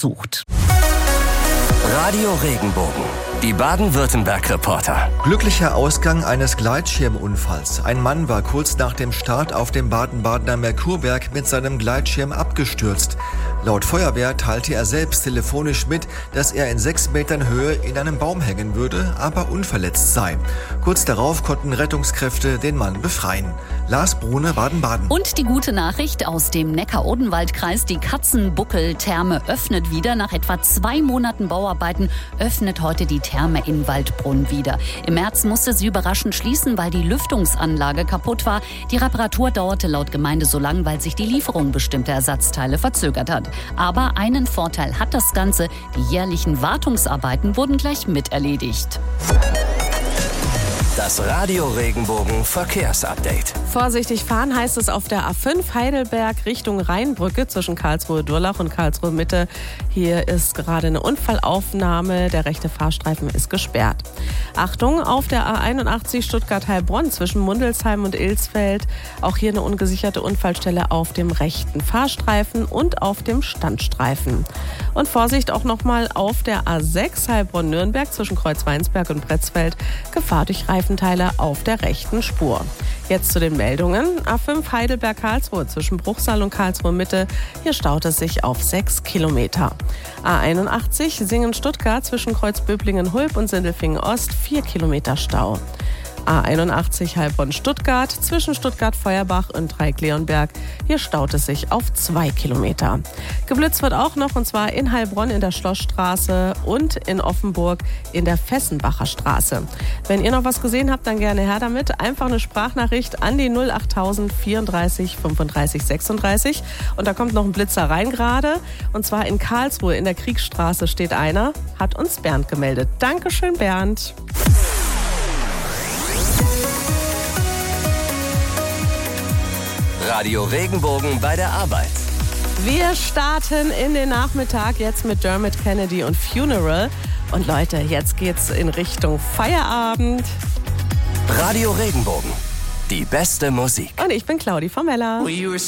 untersucht. Radio Regenbogen, die Baden-Württemberg-Reporter. Glücklicher Ausgang eines Gleitschirmunfalls. Ein Mann war kurz nach dem Start auf dem Baden-Badener Merkurberg mit seinem Gleitschirm abgestürzt. Laut Feuerwehr teilte er selbst telefonisch mit, dass er in 6 Metern Höhe in einem Baum hängen würde, aber unverletzt sei. Kurz darauf konnten Rettungskräfte den Mann befreien. Lars Brune, Baden-Baden. Und die gute Nachricht aus dem Neckar-Odenwald-Kreis: Die Katzenbuckel-Therme öffnet wieder. Nach etwa 2 Monaten Bauarbeiten öffnet heute die Therme in Waldbrunn wieder. Im März musste sie überraschend schließen, weil die Lüftungsanlage kaputt war. Die Reparatur dauerte laut Gemeinde so lang, weil sich die Lieferung bestimmter Ersatzteile verzögert hat. Aber einen Vorteil hat das Ganze: Die jährlichen Wartungsarbeiten wurden gleich mit erledigt. Das Radio Regenbogen Verkehrsupdate. Vorsichtig fahren heißt es auf der A5 Heidelberg Richtung Rheinbrücke zwischen Karlsruhe-Durlach und Karlsruhe-Mitte. Hier ist gerade eine Unfallaufnahme. Der rechte Fahrstreifen ist gesperrt. Achtung, auf der A81 Stuttgart-Heilbronn zwischen Mundelsheim und Ilsfeld. Auch hier eine ungesicherte Unfallstelle auf dem rechten Fahrstreifen und auf dem Standstreifen. Und Vorsicht auch nochmal auf der A6 Heilbronn-Nürnberg zwischen Kreuzweinsberg und Pretzfeld. Gefahr durch Reifenteile auf der rechten Spur. Jetzt zu den Meldungen. A5 Heidelberg-Karlsruhe zwischen Bruchsal und Karlsruhe-Mitte. Hier staut es sich auf 6 Kilometer. A81 Singen-Stuttgart zwischen Kreuzböblingen-Hulb und Sindelfingen-Ost 4 Kilometer Stau. A81 Heilbronn-Stuttgart zwischen Stuttgart-Feuerbach und Dreieck-Leonberg. Hier staut es sich auf 2 Kilometer. Geblitzt wird auch noch, und zwar in Heilbronn in der Schlossstraße und in Offenburg in der Fessenbacher Straße. Wenn ihr noch was gesehen habt, dann gerne her damit. Einfach eine Sprachnachricht an die 08000 34 35 36. Und da kommt noch ein Blitzer rein gerade. Und zwar in Karlsruhe in der Kriegsstraße steht einer, hat uns Bernd gemeldet. Dankeschön, Bernd. Radio Regenbogen bei der Arbeit. Wir starten in den Nachmittag jetzt mit Dermot Kennedy und Funeral. Und Leute, jetzt geht's in Richtung Feierabend. Radio Regenbogen, die beste Musik. Und ich bin Claudi Formella.